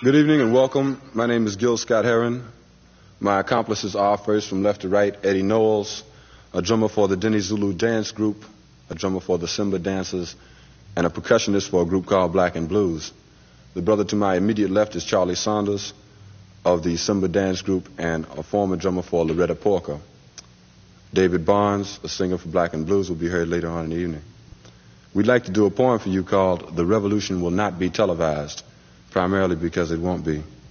Good evening and welcome. My name is Gil Scott Heron. My accomplices are, first from left to right, Eddie Knowles, a drummer for the Denny Zulu Dance Group, a drummer for the Simba Dancers, and a percussionist for a group called Black and Blues. The brother to my immediate left is Charlie Saunders of the Simba Dance Group and a former drummer for Loretta Porker. David Barnes, a singer for Black and Blues, will be heard later on in the evening. We'd like to do a poem for you called "The Revolution Will Not Be Televised," primarily because it won't be.